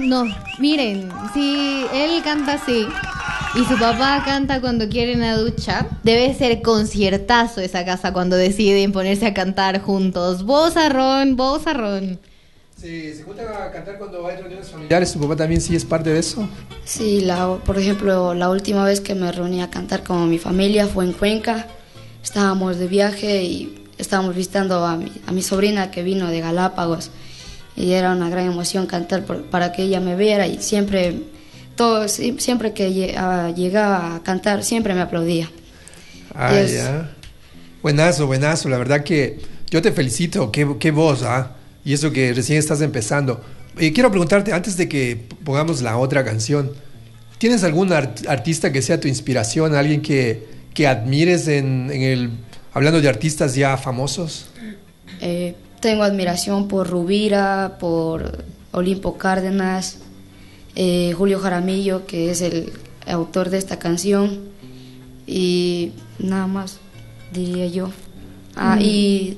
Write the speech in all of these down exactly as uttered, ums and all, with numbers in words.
No, miren, si él canta así y su papá canta cuando quieren a ducha, debe ser conciertazo esa casa cuando deciden ponerse a cantar juntos. Vozarrón, vozarrón. Sí, ¿se juntan a cantar cuando hay reuniones familiares? ¿Tu papá también sí es parte de eso? Sí, la, por ejemplo, la última vez que me reuní a cantar con mi familia fue en Cuenca. Estábamos de viaje y estábamos visitando a mi, a mi sobrina que vino de Galápagos. Y era una gran emoción cantar por, para que ella me viera y siempre, todo, siempre que llegaba a cantar, siempre me aplaudía. Ah, es, ya. Buenazo, buenazo. La verdad que yo te felicito. Qué, qué voz, ¿ah? Y eso que recién estás empezando. Eh, quiero preguntarte, antes de que pongamos la otra canción, ¿tienes algún art artista que sea tu inspiración? ¿Alguien que, que admires en, en el... hablando de artistas ya famosos? Eh... Tengo admiración por Rubira, por Olimpo Cárdenas, eh, Julio Jaramillo, que es el autor de esta canción, y nada más, diría yo. Ah, mm. Y,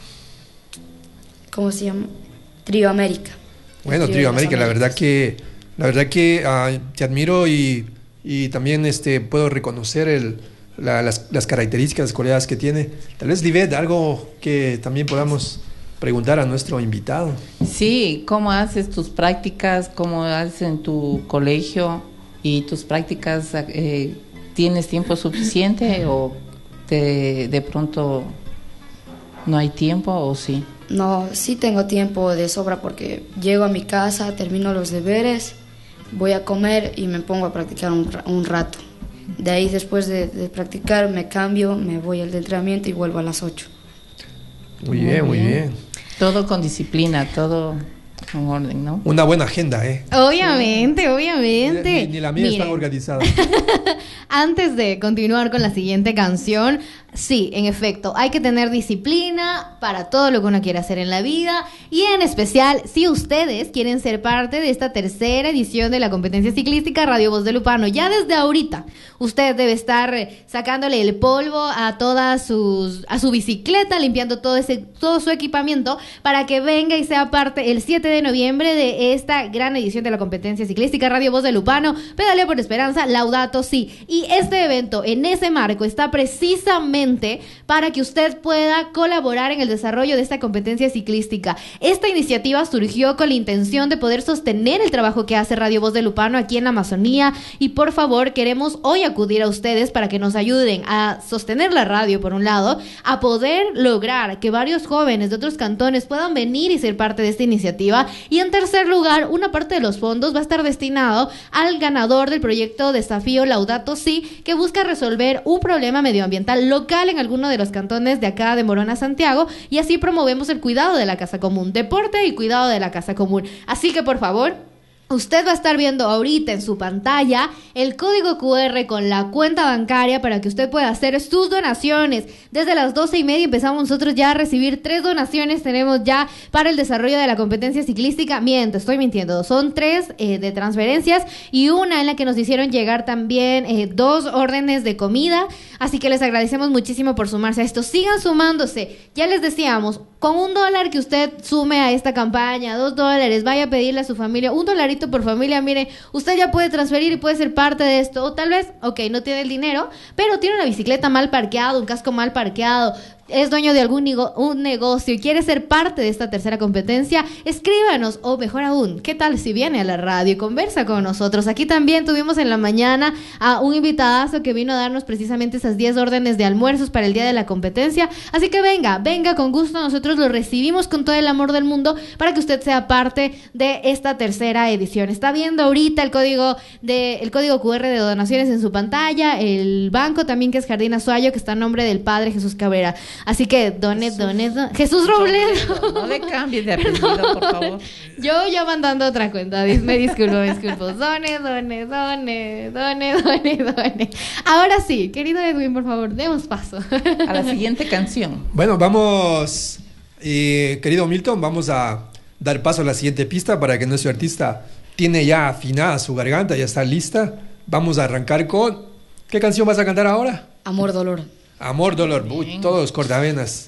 ¿cómo se llama? Trío América. Bueno, Trío América, la verdad que, la verdad que uh, te admiro y, y también este, puedo reconocer el, la, las, las características, las cualidades que tiene. Tal vez, Livet, algo que también podamos preguntar a nuestro invitado. Sí, ¿cómo haces tus prácticas? ¿Cómo haces en tu colegio? ¿Y tus prácticas, eh, tienes tiempo suficiente o te, de pronto no hay tiempo o sí? No, sí tengo tiempo de sobra porque llego a mi casa, termino los deberes, voy a comer y me pongo a practicar un, un rato. De ahí, después de, de practicar, me cambio, me voy al entrenamiento y vuelvo a las ocho. Muy bien, muy bien. Muy bien. Todo con disciplina, todo en orden, ¿no? Una buena agenda, ¿eh? Obviamente, sí. obviamente. Ni, ni la mía está organizada. Antes de continuar con la siguiente canción, sí, en efecto, hay que tener disciplina para todo lo que uno quiere hacer en la vida y en especial si ustedes quieren ser parte de esta tercera edición de la competencia ciclística Radio Voz de Lupano. Ya desde ahorita usted debe estar sacándole el polvo a todas sus a su bicicleta, limpiando todo ese todo su equipamiento para que venga y sea parte el siete de noviembre de esta gran edición de la competencia ciclística Radio Voz de Lupano. Pedaleo por Esperanza, Laudato Si. Y este evento en ese marco está precisamente para que usted pueda colaborar en el desarrollo de esta competencia ciclística. Esta iniciativa surgió con la intención de poder sostener el trabajo que hace Radio Voz de Lupano aquí en la Amazonía y por favor queremos hoy acudir a ustedes para que nos ayuden a sostener la radio por un lado, a poder lograr que varios jóvenes de otros cantones puedan venir y ser parte de esta iniciativa y en tercer lugar, una parte de los fondos va a estar destinado al ganador del proyecto Desafío Laudato Si, que busca resolver un problema medioambiental local en alguno de los cantones de acá de Morona, Santiago, y así promovemos el cuidado de la casa común, deporte y cuidado de la casa común. Así que por favor, usted va a estar viendo ahorita en su pantalla el código cu erre con la cuenta bancaria para que usted pueda hacer sus donaciones. Desde las doce y media empezamos nosotros ya a recibir tres donaciones. Tenemos ya para el desarrollo de la competencia ciclística. Miento, estoy mintiendo. Son tres eh, de transferencias y una en la que nos hicieron llegar también eh, dos órdenes de comida. Así que les agradecemos muchísimo por sumarse a esto. Sigan sumándose. Ya les decíamos, con un dólar que usted sume a esta campaña, dos dólares, vaya a pedirle a su familia un dolarito por familia, mire, usted ya puede transferir y puede ser parte de esto, o tal vez, ok, no tiene el dinero, pero tiene una bicicleta mal parqueada, un casco mal parqueado, es dueño de algún un negocio y quiere ser parte de esta tercera competencia, escríbanos, o mejor aún, ¿qué tal si viene a la radio y conversa con nosotros? Aquí también tuvimos en la mañana a un invitadazo que vino a darnos precisamente esas diez órdenes de almuerzos para el día de la competencia, así que venga, venga con gusto, nosotros lo recibimos con todo el amor del mundo para que usted sea parte de esta tercera edición. Está viendo ahorita el código de el código cu erre de donaciones en su pantalla, el banco también que es Jardín Azuayo, que está a nombre del Padre Jesús Cabrera. Así que done, done, done. Jesús Robledo. No le cambies de apellido, por favor. Yo ya mandando otra cuenta. Me disculpo, me disculpo. Done, done, done, done, done, done. Ahora sí, querido Edwin, por favor, demos paso a la siguiente canción. Bueno, vamos, eh, querido Milton, vamos a dar paso a la siguiente pista para que nuestro artista tiene ya afinada su garganta, ya está lista. Vamos a arrancar con... ¿Qué canción vas a cantar ahora? Amor, Dolor. Amor, Dolor. Uy, todos cortavenas.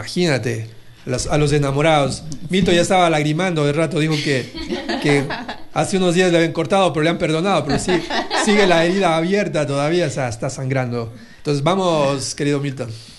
Imagínate, los, a los enamorados. Milton ya estaba lagrimando de rato, dijo que, que hace unos días le habían cortado, pero le han perdonado, pero sí, sigue la herida abierta todavía, o sea, está sangrando. Entonces vamos, querido Milton.